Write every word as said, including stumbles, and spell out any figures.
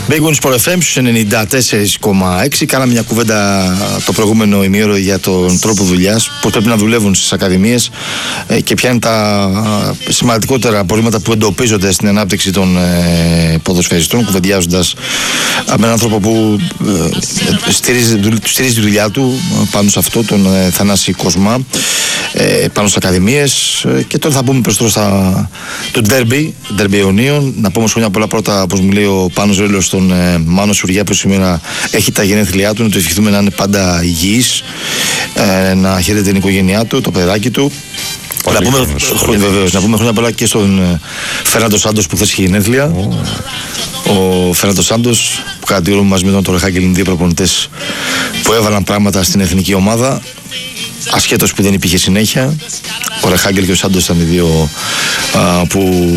Big Win Sport εφ εμ στους ενενήντα τέσσερα κόμμα έξι. Κάναμε μια κουβέντα το προηγούμενο ημίωρο για τον τρόπο δουλειάς, πώς πρέπει να δουλεύουν στις ακαδημίες και ποια είναι τα σημαντικότερα προβλήματα που εντοπίζονται στην ανάπτυξη των ποδοσφαιριστών, κουβεντιάζοντας με έναν άνθρωπο που στηρίζει, στηρίζει τη δουλειά του πάνω σε αυτό, τον Θανάση Κοσμά, πάνω στις ακαδημίες. Και τώρα θα πούμε περισσότερο στα το ντέρμπι, ντέρμπι Ιωνίων. Να πούμε χρόνια πολλά πρώτα, όπως μου λέει ο Πάνος Ρέλος, στον ε, Μάνο Σουριά, που σήμερα έχει τα γενέθλιά του. Να του ευχηθούμε να είναι πάντα υγιής, ε, να χαίρεται την οικογένειά του, το παιδάκι του. Να πούμε, βεβαίως, να πούμε χρόνια πολλά και στον ε, Φέρναντο Σάντος που χθες είχε γενέθλια. Oh. Ο Φέρναντο Σάντος, που κατά τη γνώμη μας με τον Ρεχάγκελ είναι δύο προπονητές που έβαλαν πράγματα στην εθνική ομάδα, ασχέτως που δεν υπήρχε συνέχεια. Ο Ρεχάγκελ και ο Σάντος ήταν οι δύο α, που